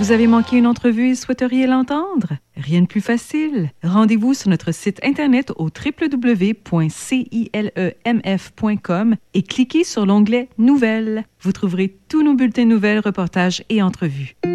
Vous avez manqué une entrevue et souhaiteriez l'entendre? Rien de plus facile. Rendez-vous sur notre site internet au www.cilemf.com et cliquez sur l'onglet Nouvelles. Vous trouverez tous nos bulletins de nouvelles, reportages et entrevues.